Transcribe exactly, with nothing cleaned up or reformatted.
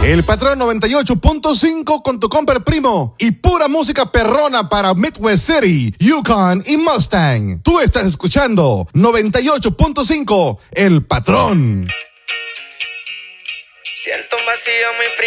El Patrón noventa y ocho punto cinco con tu compa el primo y pura música perrona para Midwest City, Yukon y Mustang. Tú estás escuchando noventa y ocho punto cinco, El Patrón. Siento un vacío muy frío.